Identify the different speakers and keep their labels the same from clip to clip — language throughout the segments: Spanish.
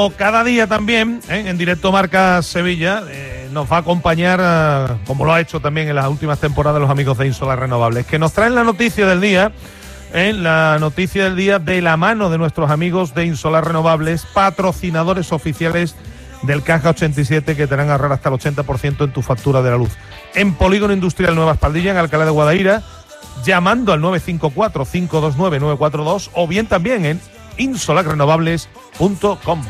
Speaker 1: Cada día también, en directo Marca Sevilla, nos va a acompañar, como lo ha hecho también en las últimas temporadas, los amigos de Insolar Renovables, que nos traen la noticia del día, de la mano de nuestros amigos de Insolar Renovables, patrocinadores oficiales del Caja 87, que te harán ahorrar hasta el 80% en tu factura de la luz. En Polígono Industrial Nueva Espaldilla, en Alcalá de Guadaira, llamando al 954-529-942 o bien también en insolarrenovables.com.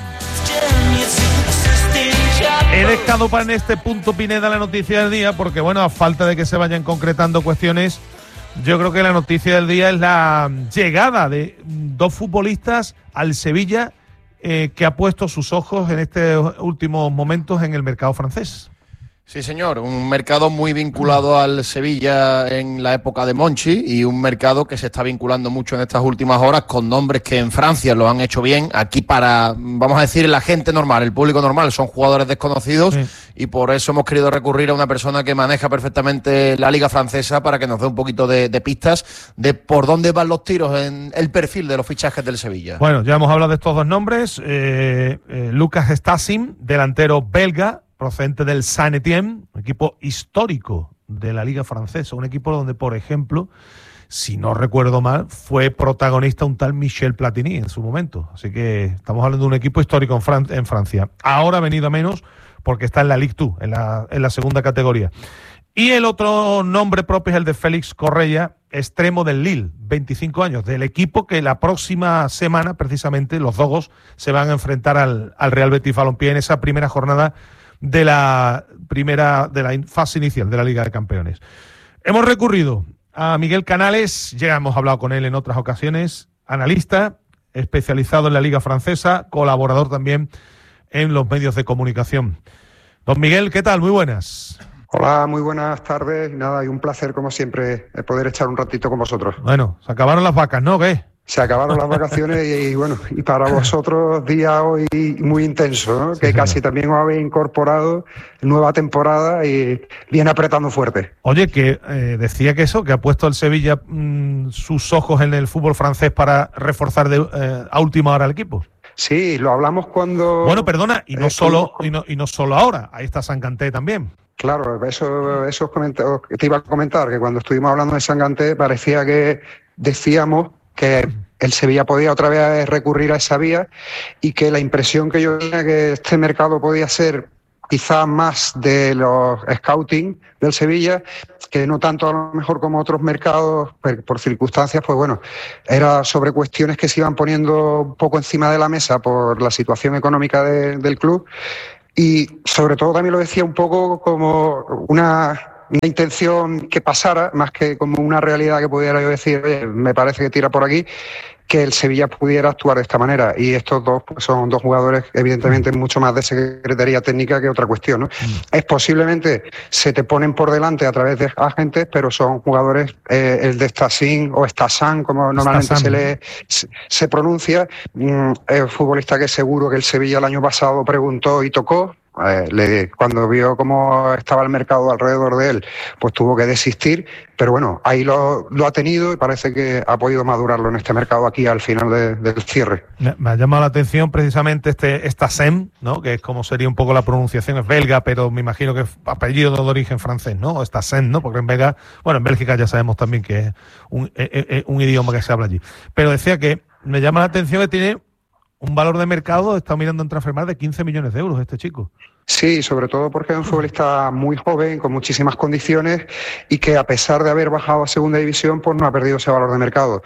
Speaker 1: He dejado para en este punto, Pineda, la noticia del día porque, bueno, a falta de que se vayan concretando cuestiones, yo creo que la noticia del día es la llegada de dos futbolistas al Sevilla que ha puesto sus ojos en estos últimos momentos en el mercado francés.
Speaker 2: Sí, señor, un mercado muy vinculado al Sevilla en la época de Monchi y un mercado que se está vinculando mucho en estas últimas horas con nombres que en Francia lo han hecho bien. Aquí para, vamos a decir, la gente normal, el público normal, son jugadores desconocidos, sí. Y por eso hemos querido recurrir a una persona que maneja perfectamente la liga francesa para que nos dé un poquito de pistas de por dónde van los tiros en el perfil de los fichajes del Sevilla.
Speaker 1: Bueno, ya hemos hablado de estos dos nombres. Lucas Stassin, delantero belga, procedente del Saint-Étienne, un equipo histórico de la liga francesa, un equipo donde, por ejemplo, si no recuerdo mal, fue protagonista un tal Michel Platini en su momento. Así que estamos hablando de un equipo histórico en Francia. Ahora ha venido a menos porque está en la Ligue 2, en la segunda categoría. Y el otro nombre propio es el de Félix Correia, extremo del Lille, 25 años, del equipo que la próxima semana, precisamente, los Dogos se van a enfrentar al Real Betis Balompié en esa primera jornada de la fase inicial de la Liga de Campeones. Hemos recurrido a Miguel Canales, ya hemos hablado con él en otras ocasiones, analista, especializado en la Liga Francesa, colaborador también en los medios de comunicación. Don Miguel, ¿qué tal? Muy buenas.
Speaker 3: Hola, muy buenas tardes. Nada, y un placer, como siempre, poder echar un ratito con vosotros.
Speaker 1: Bueno, se acabaron las vacas, ¿no? ¿Qué?
Speaker 3: Se acabaron las vacaciones y bueno, y para vosotros día hoy muy intenso, ¿no? Sí, que casi también os habéis incorporado nueva temporada y viene apretando fuerte.
Speaker 1: Oye, que decía que ha puesto el Sevilla sus ojos en el fútbol francés para reforzar a última hora el equipo.
Speaker 3: Sí, lo hablamos cuando...
Speaker 1: Bueno, perdona, y no solo ahora, ahí está Sanganté también.
Speaker 3: Claro, eso te iba a comentar, que cuando estuvimos hablando de Sanganté parecía que decíamos que el Sevilla podía otra vez recurrir a esa vía y que la impresión que yo tenía que este mercado podía ser quizás más de los scouting del Sevilla, que no tanto a lo mejor como otros mercados, por circunstancias, pues bueno, era sobre cuestiones que se iban poniendo un poco encima de la mesa por la situación económica del club y sobre todo también lo decía un poco como una intención que pasara, más que como una realidad que pudiera yo decir, oye, me parece que tira por aquí, que el Sevilla pudiera actuar de esta manera. Y estos dos pues, son dos jugadores, evidentemente, mucho más de secretaría técnica que otra cuestión, ¿no? Es posiblemente se te ponen por delante a través de agentes, pero son jugadores, el de Stassin o Stassan, como normalmente se pronuncia, futbolista que seguro que el Sevilla el año pasado preguntó y tocó. Cuando vio cómo estaba el mercado alrededor de él, pues tuvo que desistir, pero bueno, ahí lo ha tenido y parece que ha podido madurarlo en este mercado aquí al final del cierre. Me
Speaker 1: ha llamado la atención precisamente Stassin, ¿no? Que es como sería un poco la pronunciación, es belga, pero me imagino que es apellido de origen francés, ¿no? Stassin, ¿no? Porque en Bélgica ya sabemos también que es un idioma que se habla allí. Pero decía que me llama la atención que tiene un valor de mercado, está mirando en Transfermarkt de 15 millones de euros este chico.
Speaker 3: Sí, sobre todo porque es un futbolista muy joven, con muchísimas condiciones y que a pesar de haber bajado a segunda división, pues no ha perdido ese valor de mercado.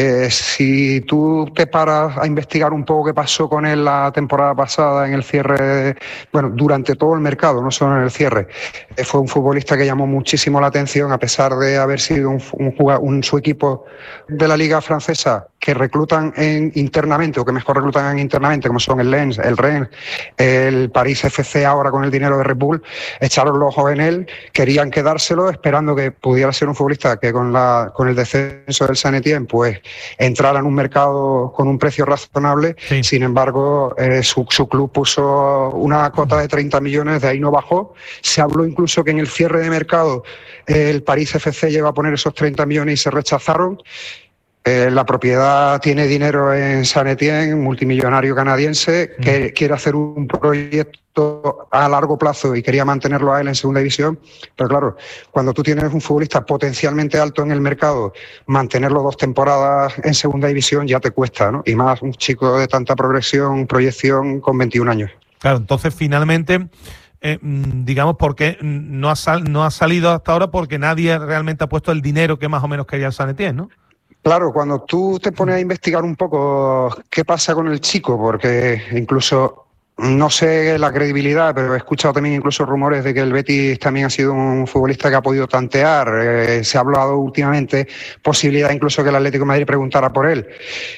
Speaker 3: Si tú te paras a investigar un poco qué pasó con él la temporada pasada en el cierre, durante todo el mercado, no solo en el cierre, fue un futbolista que llamó muchísimo la atención a pesar de haber sido su equipo de la liga francesa que reclutan internamente o que mejor reclutan internamente, como son el Lens, el Rennes, el París FC ahora con el dinero de Red Bull, echaron los ojos en él, querían quedárselo esperando que pudiera ser un futbolista que con el descenso del Saint-Étienne pues entrara en un mercado con un precio razonable. Sí. Sin embargo, su club puso una cota de 30 millones, de ahí no bajó. Se habló incluso que en el cierre de mercado el París FC llegó a poner esos 30 millones y se rechazaron. La propiedad tiene dinero en Saint Etienne, multimillonario canadiense, que quiere hacer un proyecto a largo plazo y quería mantenerlo a él en segunda división. Pero claro, cuando tú tienes un futbolista potencialmente alto en el mercado, mantenerlo 2 temporadas en segunda división ya te cuesta, ¿no? Y más un chico de tanta progresión, proyección con 21 años.
Speaker 1: Claro, entonces finalmente, digamos, porque no ha salido hasta ahora porque nadie realmente ha puesto el dinero que más o menos quería el Saint Etienne, ¿no?
Speaker 3: Claro, cuando tú te pones a investigar un poco qué pasa con el chico, porque incluso no sé la credibilidad, pero he escuchado también incluso rumores de que el Betis también ha sido un futbolista que ha podido tantear. Se ha hablado últimamente posibilidad incluso que el Atlético de Madrid preguntara por él.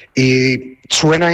Speaker 3: Y suenan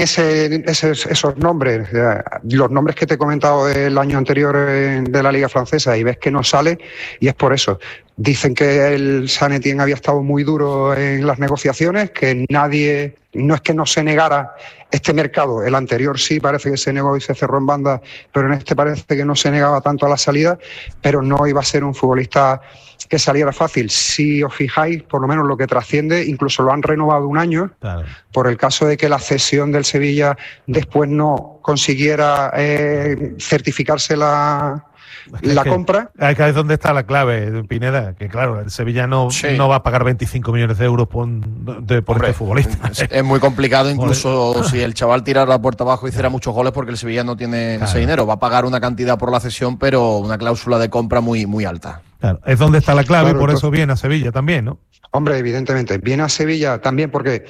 Speaker 3: esos nombres, los nombres que te he comentado del año anterior de la Liga Francesa, y ves que no sale, y es por eso. Dicen que el Saint Etienne había estado muy duro en las negociaciones, que nadie, no es que no se negara este mercado, el anterior sí parece que se negó y se cerró en banda, pero en este parece que no se negaba tanto a la salida, pero no iba a ser un futbolista que saliera fácil. Si os fijáis, por lo menos lo que trasciende, incluso lo han renovado 1 año, claro, por el caso de que la cesión del Sevilla después no consiguiera certificarse la compra.
Speaker 1: Ahí es donde está la clave, Pineda, que claro, el Sevilla no va a pagar 25 millones de euros por este futbolista.
Speaker 2: Es muy complicado, incluso si el chaval tirara la puerta abajo y hiciera muchos goles, porque el Sevilla no tiene ese dinero. Va a pagar una cantidad por la cesión, pero una cláusula de compra muy, muy alta.
Speaker 1: Claro, es donde está la clave, y por eso viene a Sevilla también, ¿no?
Speaker 3: Hombre, evidentemente, viene a Sevilla también porque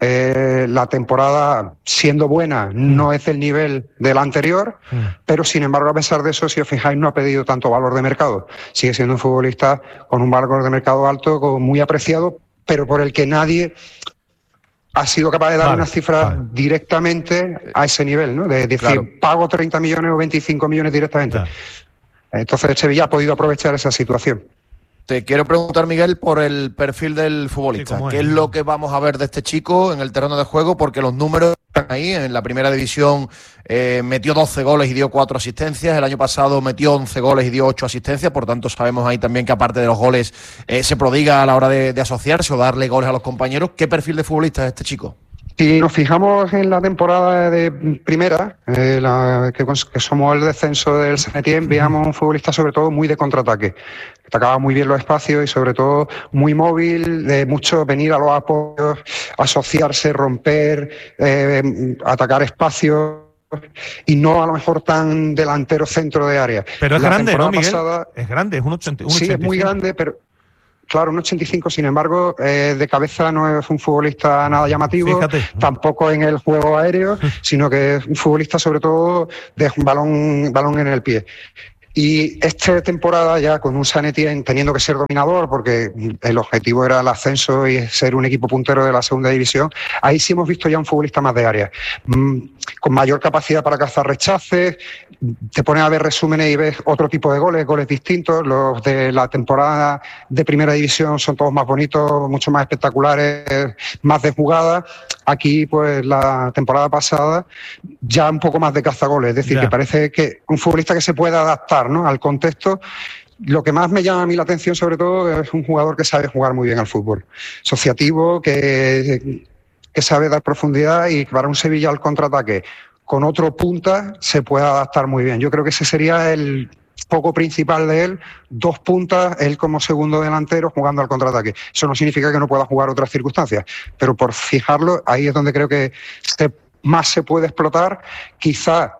Speaker 3: la temporada, siendo buena, no es del nivel del anterior, pero sin embargo, a pesar de eso, si os fijáis, no ha pedido tanto valor de mercado. Sigue siendo un futbolista con un valor de mercado alto, muy apreciado, pero por el que nadie ha sido capaz de dar una cifra directamente a ese nivel, ¿no? De decir, pago 30 millones o 25 millones directamente. Claro. Entonces, Sevilla ha podido aprovechar esa situación.
Speaker 2: Te quiero preguntar, Miguel, por el perfil del futbolista. Sí, ¿qué es lo que vamos a ver de este chico en el terreno de juego? Porque los números están ahí. En la primera división metió 12 goles y dio 4 asistencias. El año pasado metió 11 goles y dio 8 asistencias. Por tanto, sabemos ahí también que aparte de los goles se prodiga a la hora de asociarse o darle goles a los compañeros. ¿Qué perfil de futbolista es este chico?
Speaker 3: Si nos fijamos en la temporada de primera, que somos el descenso del Saint Etienne, veíamos un futbolista sobre todo muy de contraataque. Atacaba muy bien los espacios y sobre todo muy móvil, de mucho venir a los apoyos, asociarse, romper, atacar espacios, y no a lo mejor tan delantero centro de área.
Speaker 1: Pero es grande, ¿no, Miguel? Es grande, es un 85.
Speaker 3: Sí, es muy grande, pero... Claro, un 85, sin embargo, de cabeza no es un futbolista nada llamativo, tampoco en el juego aéreo, sino que es un futbolista sobre todo de balón en el pie. Y esta temporada ya con un Saint Etienne teniendo que ser dominador, porque el objetivo era el ascenso y ser un equipo puntero de la segunda división, ahí sí hemos visto ya un futbolista más de área, con mayor capacidad para cazar rechaces. Te pones a ver resúmenes y ves otro tipo de goles distintos. Los de la temporada de primera división son todos más bonitos, mucho más espectaculares, más de jugada. Aquí, pues la temporada pasada, ya un poco más de cazagoles. Es decir, que parece que un futbolista que se puede adaptar, ¿no?, al contexto. Lo que más me llama a mí la atención, sobre todo, es un jugador que sabe jugar muy bien al fútbol. Asociativo, que sabe dar profundidad, y para un Sevilla al contraataque con otro punta se puede adaptar muy bien. Yo creo que ese sería el foco principal de él, 2 puntas, él como segundo delantero jugando al contraataque. Eso no significa que no pueda jugar otras circunstancias, pero por fijarlo, ahí es donde creo que más se puede explotar. Quizá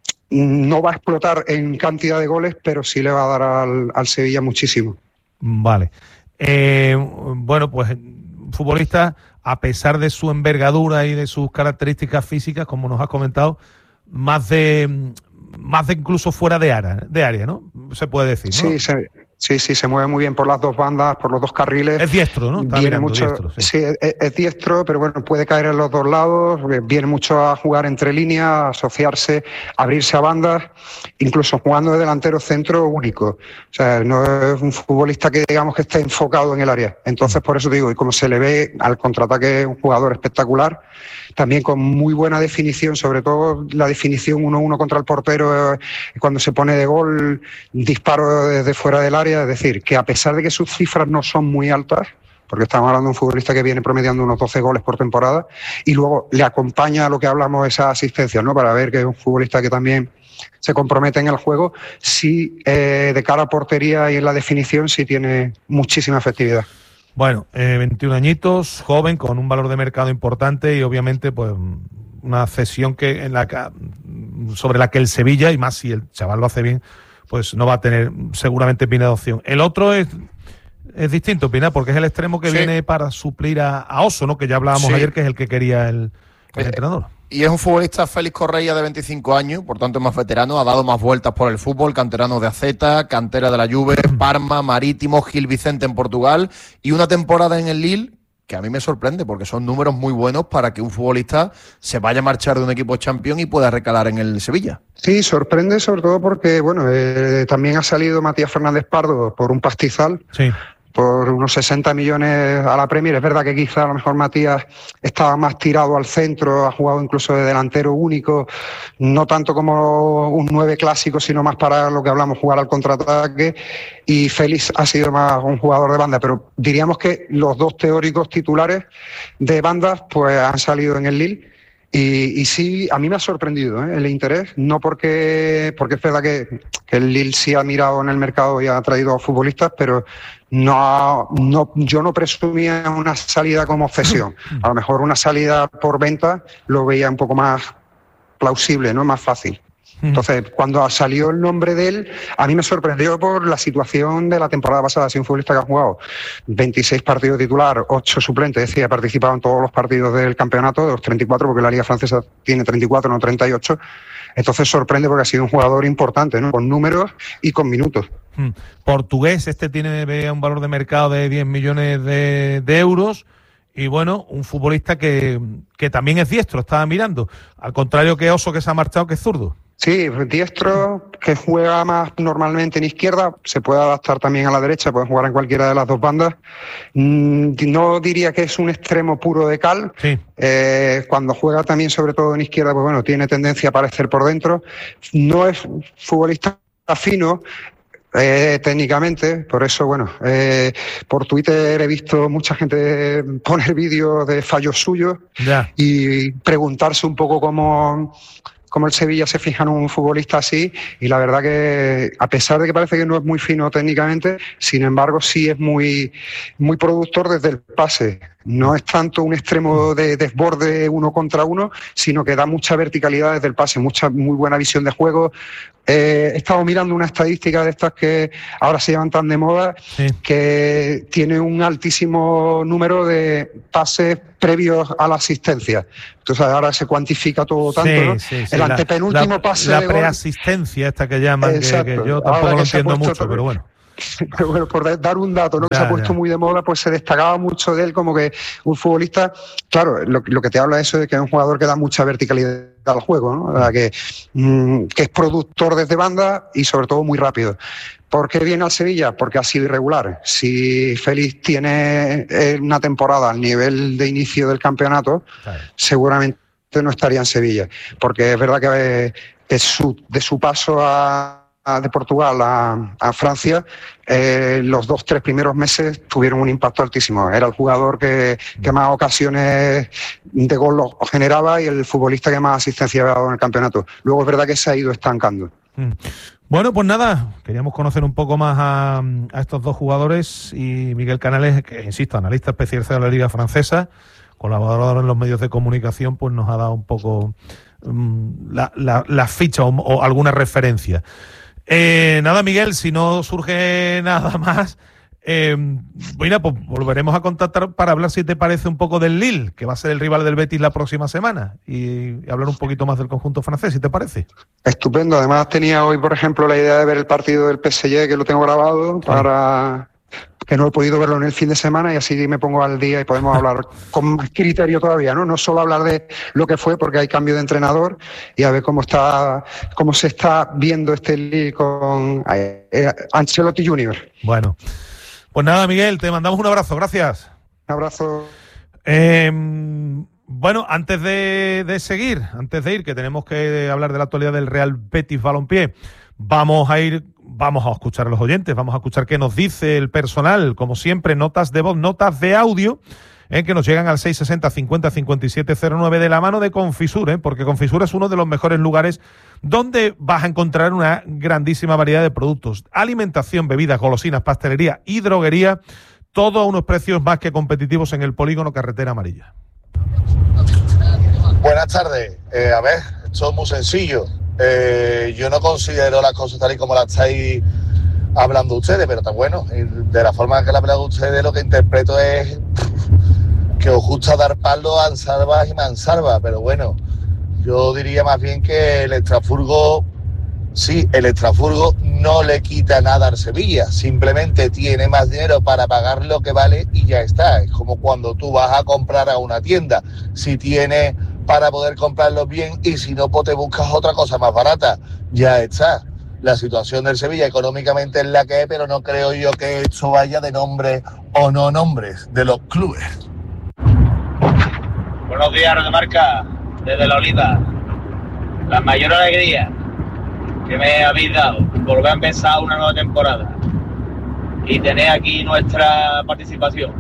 Speaker 3: no va a explotar en cantidad de goles, pero sí le va a dar al Sevilla muchísimo.
Speaker 1: Vale. Bueno, pues futbolista, a pesar de su envergadura y de sus características físicas, como nos has comentado, más de incluso fuera de área, ¿no? Se puede decir, ¿no?
Speaker 3: Sí, se mueve muy bien por las 2 bandas, por los 2 carriles.
Speaker 1: Es diestro, ¿no?
Speaker 3: Viene mucho, diestro, sí, es diestro, pero bueno, puede caer en los 2 lados, viene mucho a jugar entre líneas, a asociarse, abrirse a bandas, incluso jugando de delantero centro único. O sea, no es un futbolista que digamos que esté enfocado en el área. Entonces, por eso digo, y como se le ve al contraataque, un jugador espectacular, también con muy buena definición, sobre todo la definición 1-1 contra el portero, cuando se pone de gol, disparo desde fuera del área. Es decir, que a pesar de que sus cifras no son muy altas, porque estamos hablando de un futbolista que viene promediando unos 12 goles por temporada, y luego le acompaña a lo que hablamos esa asistencia, ¿no? Para ver que es un futbolista que también se compromete en el juego, sí, de cara a portería y en la definición sí tiene muchísima efectividad.
Speaker 1: Bueno, 21 añitos, joven, con un valor de mercado importante y obviamente pues una cesión sobre la que el Sevilla, y más si el chaval lo hace bien, pues no va a tener seguramente Pina de opción. El otro es distinto, Pina, porque es el extremo que viene para suplir a Oso, ¿no? Que ya hablábamos ayer, que es el que quería el entrenador.
Speaker 2: Y es un futbolista, Félix Correia, de 25 años, por tanto es más veterano, ha dado más vueltas por el fútbol, canterano de AZ, cantera de la Juve, Parma, Marítimo, Gil Vicente en Portugal, y una temporada en el Lille que a mí me sorprende, porque son números muy buenos para que un futbolista se vaya a marchar de un equipo campeón y pueda recalar en el Sevilla.
Speaker 3: Sí, sorprende sobre todo porque, bueno, también ha salido Matías Fernández Pardo por un pastizal.
Speaker 1: Sí.
Speaker 3: Por unos 60 millones a la Premier. Es verdad que quizá a lo mejor Matías estaba más tirado al centro, ha jugado incluso de delantero único, no tanto como un 9 clásico, sino más para lo que hablamos, jugar al contraataque, y Félix ha sido más un jugador de banda, pero diríamos que los dos teóricos titulares de bandas pues han salido en el Lille. Y sí, a mí me ha sorprendido el interés, no porque es verdad que el Lille sí ha mirado en el mercado y ha traído futbolistas, pero yo no presumía una salida como cesión. A lo mejor una salida por venta lo veía un poco más plausible, ¿no? Más fácil. Entonces, cuando salió el nombre de él, a mí me sorprendió por la situación de la temporada pasada. Ha sido un futbolista que ha jugado 26 partidos titular, 8 suplentes, es decir, ha participado en todos los partidos del campeonato, de los 34, porque la Liga Francesa tiene 34, no 38. Entonces sorprende porque ha sido un jugador importante, ¿no? Con números y con minutos.
Speaker 1: Portugués, tiene un valor de mercado de 10 millones de euros. Y bueno, un futbolista que también es diestro, estaba mirando. Al contrario que Oso, que se ha marchado, que es zurdo.
Speaker 3: Sí, diestro, que juega más normalmente en izquierda, se puede adaptar también a la derecha, puede jugar en cualquiera de las dos bandas. No diría que es un extremo puro de cal.
Speaker 1: Sí.
Speaker 3: Cuando juega también, sobre todo en izquierda, pues bueno, tiene tendencia a aparecer por dentro. No es futbolista fino técnicamente, por eso, bueno, por Twitter he visto mucha gente poner vídeos de fallos suyos y preguntarse un poco cómo el Sevilla se fija en un futbolista así, y la verdad que, a pesar de que parece que no es muy fino técnicamente, sin embargo sí es muy, muy productor desde el pase. No es tanto un extremo de desborde uno contra uno, sino que da mucha verticalidad desde el pase, muy buena visión de juego. He estado mirando una estadística de estas que ahora se llevan tan de moda, que tiene un altísimo número de pases previos a la asistencia. Entonces ahora se cuantifica todo tanto, ¿no? El antepenúltimo pase
Speaker 1: la
Speaker 3: de gol,
Speaker 1: preasistencia esta que llaman, que yo tampoco lo entiendo mucho, pero bueno.
Speaker 3: Pero bueno, por dar un dato, ¿no? Que se ha puesto muy de moda, pues se destacaba mucho de él como que un futbolista, claro, lo que te habla de eso de que es un jugador que da mucha verticalidad al juego, ¿no? O sea, que es productor desde banda y sobre todo muy rápido. ¿Por qué viene al Sevilla? Porque ha sido irregular. Si Félix tiene una temporada al nivel de inicio del campeonato, seguramente no estaría en Sevilla, porque es verdad que de su paso de Portugal a Francia, los 2-3 primeros meses tuvieron un impacto altísimo. Era el jugador que más ocasiones de gol lo generaba y el futbolista que más asistencia había dado en el campeonato. Luego es verdad que se ha ido estancando.
Speaker 1: Bueno, pues nada, queríamos conocer un poco más a estos dos jugadores, y Miguel Canales, que insisto, analista especializado en la Liga Francesa, colaborador en los medios de comunicación, pues nos ha dado un poco la ficha o alguna referencia. Nada, Miguel, si no surge nada más, mira, pues volveremos a contactar para hablar, si te parece, un poco del Lille, que va a ser el rival del Betis la próxima semana, y hablar un poquito más del conjunto francés, si te parece.
Speaker 3: Estupendo. Además tenía hoy, por ejemplo, la idea de ver el partido del PSG, que lo tengo grabado, para que no he podido verlo en el fin de semana, y así me pongo al día y podemos hablar con más criterio todavía, ¿no? No solo hablar de lo que fue, porque hay cambio de entrenador, y a ver cómo se está viendo este Lille con Ancelotti Junior.
Speaker 1: Bueno, pues nada, Miguel, te mandamos un abrazo, gracias.
Speaker 3: Un abrazo.
Speaker 1: Bueno, antes de seguir, antes de ir, que tenemos que hablar de la actualidad del Real Betis Balompié, vamos a escuchar a los oyentes, vamos a escuchar qué nos dice el personal, como siempre, notas de voz, notas de audio, que nos llegan al 660 50 57 09 de la mano de Confisur, porque Confisur es uno de los mejores lugares donde vas a encontrar una grandísima variedad de productos, alimentación, bebidas, golosinas, pastelería y droguería, todo a unos precios más que competitivos en el polígono Carretera Amarilla.
Speaker 4: Buenas tardes. A ver, esto es muy sencillo. Yo no considero las cosas tal y como las estáis hablando ustedes, pero está bueno. Y de la forma que la hablado ustedes, lo que interpreto es que os gusta dar palo a salvas y mansalvas, pero bueno, yo diría más bien que el extrafurgo no le quita nada al Sevilla, simplemente tiene más dinero para pagar lo que vale y ya está. Es como cuando tú vas a comprar a una tienda, si tienes para poder comprarlo bien y si no, pues te buscas otra cosa más barata, ya está. La situación del Sevilla económicamente es la que es, pero no creo yo que esto vaya de nombres o no nombres de los clubes.
Speaker 5: Buenos días, Radio Marca, desde La Olida. La mayor alegría que me habéis dado, volver a empezar una nueva temporada y tener aquí nuestra participación.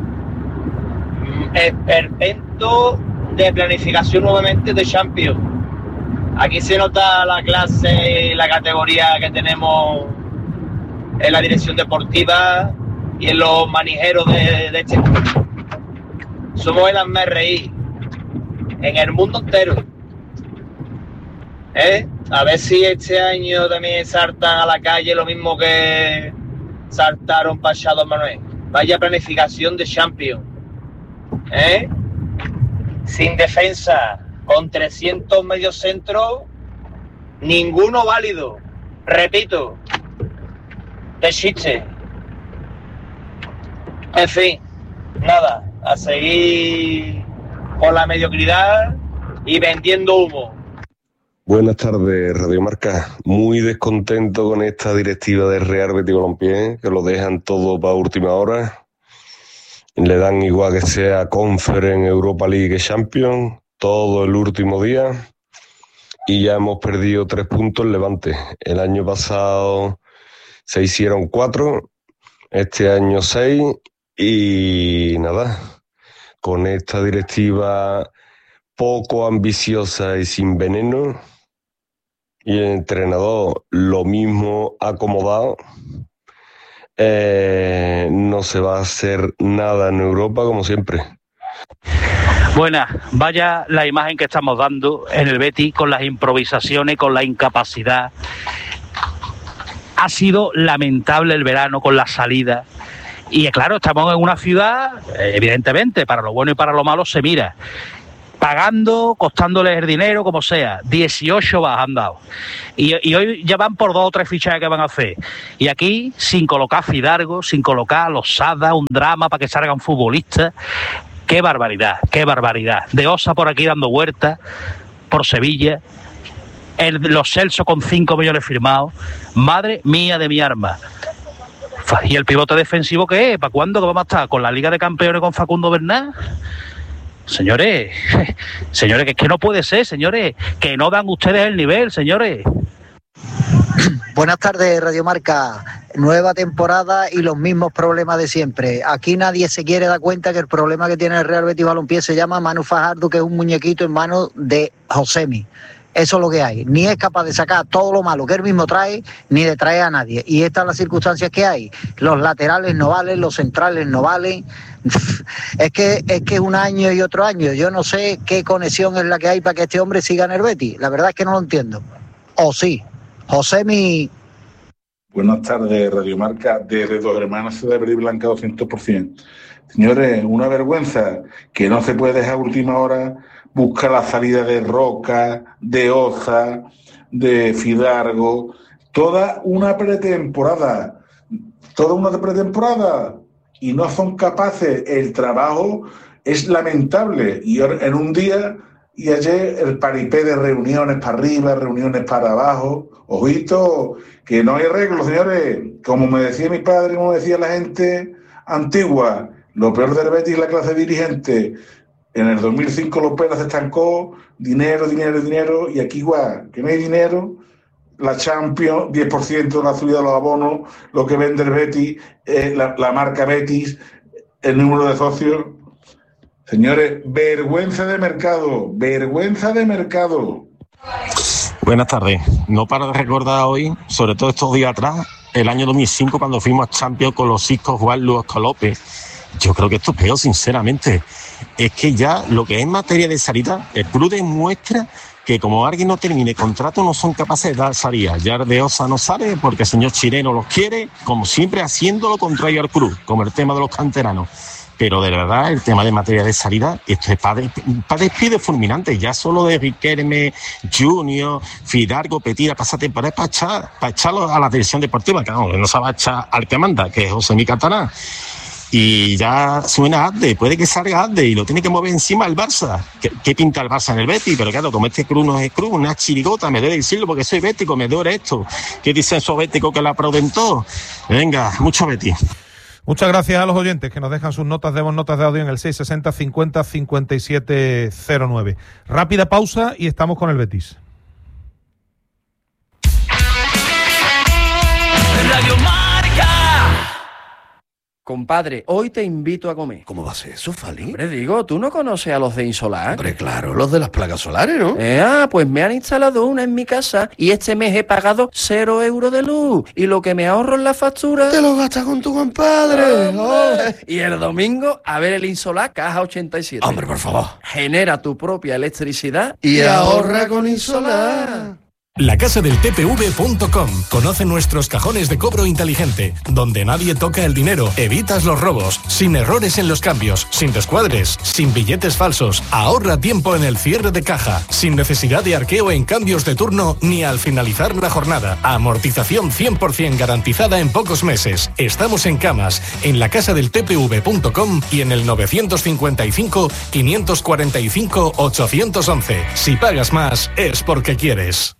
Speaker 5: Esperpento de planificación nuevamente de Champions. Aquí se nota la clase y la categoría que tenemos en la dirección deportiva y en los manijeros de este club. Somos el hazme-reír en el mundo entero. A ver si este año también saltan a la calle lo mismo que saltaron para Shadow Manuel. Vaya planificación de Champions. Sin defensa, con 300 mediocentros, ninguno válido. Repito, de chiste. En fin, nada, a seguir con la mediocridad y vendiendo humo.
Speaker 6: Buenas tardes, Radio Marca. Muy descontento con esta directiva del Real Betis Balompié, que lo dejan todo para última hora. Le dan igual que sea Conference, Europa League, Champions, todo el último día. Y ya hemos perdido 3 puntos en Levante. El año pasado se hicieron 4, este año 6 y nada. Con esta directiva poco ambiciosa y sin veneno, y el entrenador lo mismo acomodado, no se va a hacer nada en Europa como siempre.
Speaker 7: Buenas, vaya la imagen que estamos dando en el Betis con las improvisaciones, con la incapacidad. Ha sido lamentable el verano con la salida. Y claro, estamos en una ciudad, evidentemente, para lo bueno y para lo malo se mira. Pagando, costándoles el dinero, como sea. 18 bajas han dado. Y hoy ya van por 2 o 3 fichajes que van a hacer. Y aquí, sin colocar Fidalgo, sin colocar a los Sada, un drama para que salgan futbolistas. ¡Qué barbaridad! ¡Qué barbaridad! De Osa por aquí dando vueltas, por Sevilla. Los Celso con 5 millones firmados. Madre mía de mi arma. ¿Y el pivote defensivo qué es? ¿Para cuándo que vamos a estar? ¿Con la Liga de Campeones con Facundo Bernal? Señores, que es que no puede ser, señores, que no dan ustedes el nivel, señores.
Speaker 8: Buenas tardes, Radio Marca. Nueva temporada y los mismos problemas de siempre. Aquí nadie se quiere dar cuenta que el problema que tiene el Real Betis Balompié se llama Manu Fajardo, que es un muñequito en manos de Josemi. Eso es lo que hay. Ni es capaz de sacar todo lo malo que él mismo trae, ni de traer a nadie. Y estas son las circunstancias que hay. Los laterales no valen, los centrales no valen. Es que un año y otro año. Yo no sé qué conexión es la que hay para que este hombre siga en el Betis. La verdad es que no lo entiendo. O sí. Josemi.
Speaker 9: Buenas tardes, Radio Marca. Desde Dos Hermanas se debe ir Blanca 200%. Señores, una vergüenza que no se puede dejar a última hora buscar la salida de Roca, de Osa, de Fidalgo. Toda una pretemporada. Y no son capaces. El trabajo es lamentable. Y en un día y ayer el paripé de reuniones para arriba, reuniones para abajo. Ojito, que no hay arreglo, señores. Como me decía mi padre, como decía la gente antigua, lo peor del Betis es la clase dirigente. En el 2005 los pelas se estancó, dinero, y aquí igual, que no hay dinero, la Champions, 10% de la subida de los abonos, lo que vende el Betis, la marca Betis, el número de socios. Señores, vergüenza de mercado.
Speaker 10: Buenas tardes. No paro de recordar hoy, sobre todo estos días atrás, el año 2005 cuando fuimos a Champions con los Isco, Juan Luis López. Yo creo que esto es peor, sinceramente. Es que ya lo que es en materia de sanidad, el club demuestra que como alguien no termine contrato no son capaces de dar salida. Ya de Osa no sale porque el señor Chireno los quiere, como siempre haciendo lo contrario al club, como el tema de los canteranos. Pero de verdad, el tema de materia de salida, esto es para despido fulminante. Ya solo de Riquelme, Junior, Fidalgo, Petira, pasa temporada para echarlo a la dirección deportiva, que no se va a echar al que manda, que es José Mí Catalán. Y ya suena Adde, puede que salga Adde y lo tiene que mover encima el Barça. ¿Qué pinta el Barça en el Betis? Pero claro, como este club no es club, una chirigota, me debe decirlo porque soy bético, me duele esto. ¿Qué dicen esos béticos que la aplauden todo? Venga, mucho Betis.
Speaker 1: Muchas gracias a los oyentes que nos dejan sus notas de voz, notas de audio en el 660 50 57 09. Rápida pausa y estamos con el Betis.
Speaker 11: Radio Marca. Compadre, hoy te invito a comer.
Speaker 12: ¿Cómo va a ser eso, Fali?
Speaker 11: Hombre, digo, ¿tú no conoces a los de Insolar?
Speaker 12: Hombre, claro, los de las placas solares, ¿no?
Speaker 11: Pues me han instalado una en mi casa y este mes he pagado 0 euros de luz. Y lo que me ahorro en la factura...
Speaker 12: ¡Te lo gastas con tu compadre!
Speaker 11: Y el domingo, a ver el Insolar Caja 87.
Speaker 12: Hombre, por favor.
Speaker 11: Genera tu propia electricidad
Speaker 12: y ahorra con Insolar.
Speaker 13: Lacasadeltpv.com. Conoce nuestros cajones de cobro inteligente, donde nadie toca el dinero, evitas los robos, sin errores en los cambios, sin descuadres, sin billetes falsos, ahorra tiempo en el cierre de caja, sin necesidad de arqueo en cambios de turno ni al finalizar la jornada, amortización 100% garantizada en pocos meses. Estamos en Camas, en lacasadeltpv.com y en el 955 545 811. Si pagas más, es porque quieres.